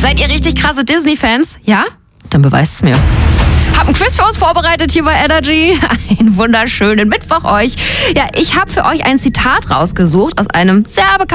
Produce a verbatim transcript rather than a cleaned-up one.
Seid ihr richtig krasse Disney-Fans? Ja? Dann beweist es mir. Hab ein Quiz für uns vorbereitet hier bei Energy. Einen wunderschönen Mittwoch euch. Ja, ich habe für euch ein Zitat rausgesucht aus einem sehr bekannten